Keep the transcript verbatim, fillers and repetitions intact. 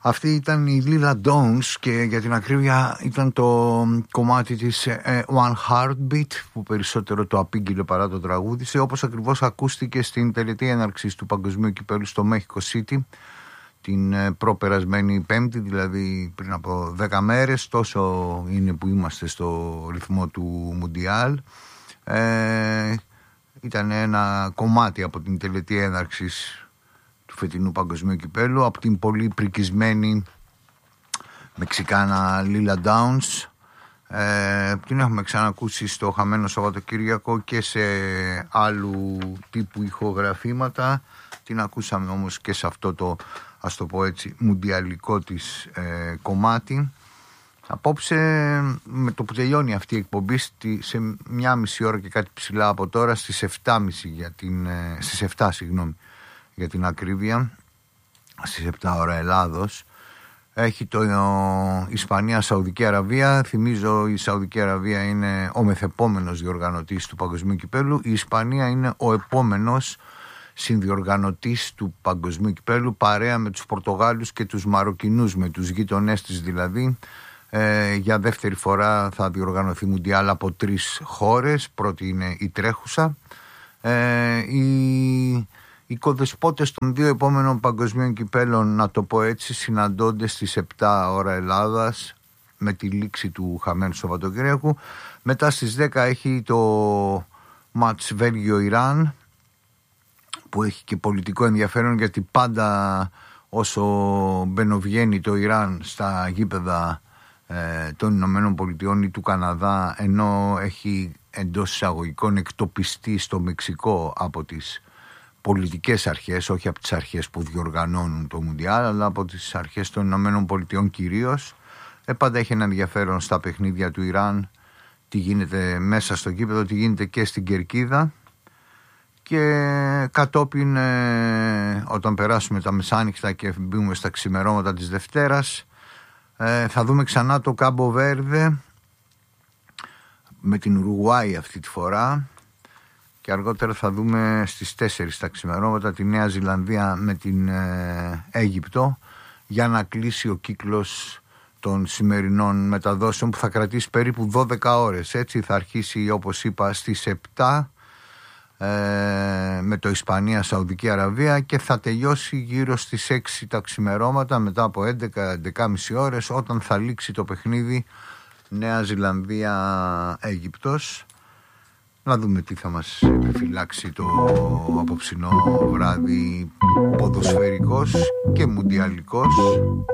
Αυτή ήταν η Lila Downs και για την ακρίβεια ήταν το κομμάτι της ε, One Heartbeat, που περισσότερο το απήγγειλε παρά το τραγούδισε, όπως ακριβώς ακούστηκε στην τελετή έναρξης του Παγκοσμίου Κυπέλλου στο Mexico City την ε, προπερασμένη Πέμπτη, δηλαδή πριν από δέκα μέρες. Τόσο είναι που είμαστε στο ρυθμό του Μουντιάλ. Ε, ήταν ένα κομμάτι από την τελετή έναρξης του φετινού Παγκοσμίου Κυπέλλου, από την πολύ πρικισμένη Μεξικάνα Lila Downs. Ε, την έχουμε ξανακούσει στο Χαμένο Σαββατοκύριακο και σε άλλου τύπου ηχογραφήματα. Την ακούσαμε όμως και σε αυτό το, ας το πω έτσι, μουντιαλικό της ε, κομμάτι. Απόψε, με το που τελειώνει αυτή η εκπομπή, σε μια μισή ώρα και κάτι ψηλά από τώρα, στις επτά και μισή για την, ε, στις επτά συγγνώμη, για την ακρίβεια, στις επτά ώρα Ελλάδος, έχει το Ισπανία-Σαουδική Αραβία. Θυμίζω, η Σαουδική Αραβία είναι ο μεθεπόμενος διοργανωτής του Παγκοσμίου Κυπέλλου. Η Ισπανία είναι ο επόμενος συνδιοργανωτής του Παγκοσμίου Κυπέλλου, παρέα με τους Πορτογάλους και τους Μαροκινούς, με τους γείτονές της δηλαδή. Ε, για δεύτερη φορά θα διοργανωθεί Μουντιάλ από τρεις χώρες. Πρώτη είναι η τρέχουσα. Ε, η Οι κοδεσπότες των δύο επόμενων παγκοσμίων κυπέλλων, να το πω έτσι, συναντώνται στις επτά ώρα Ελλάδας με τη λήξη του χαμένου Σαββατοκύριακου. Μετά στις δέκα έχει το μάτς Βέλγιο-Ιράν, που έχει και πολιτικό ενδιαφέρον, γιατί πάντα όσο μπαινοβγαίνει το Ιράν στα γήπεδα ε, των Ηνωμένων Πολιτειών ή του Καναδά, ενώ έχει εντός εισαγωγικών εκτοπιστεί στο Μεξικό από τις πολιτικές αρχές, όχι από τις αρχές που διοργανώνουν το Μουντιάλ, αλλά από τις αρχές των Ηνωμένων Πολιτειών κυρίως. Ε, πάντα έχει ένα ενδιαφέρον στα παιχνίδια του Ιράν τι γίνεται μέσα στο γήπεδο, τι γίνεται και στην κερκίδα. Και κατόπιν, ε, όταν περάσουμε τα μεσάνυχτα και μπούμε στα ξημερώματα της Δευτέρας, ε, θα δούμε ξανά το Κάμπο Βέρδε με την Ουρουγουάη αυτή τη φορά. Και αργότερα θα δούμε στις τέσσερις τα ξημερώματα τη Νέα Ζηλανδία με την ε, Αίγυπτο, για να κλείσει ο κύκλος των σημερινών μεταδόσεων, που θα κρατήσει περίπου δώδεκα ώρες. Έτσι θα αρχίσει, όπως είπα, στις επτά ε, με το Ισπανία-Σαουδική Αραβία και θα τελειώσει γύρω στις έξι τα ξημερώματα, μετά από έντεκα με έντεκα και μισή ώρες, όταν θα λήξει το παιχνίδι Νέα Ζηλανδία-Αίγυπτος. Να δούμε τι θα μας επιφυλάξει το απόψινό βράδυ, ποδοσφαιρικός και μουντιαλικός.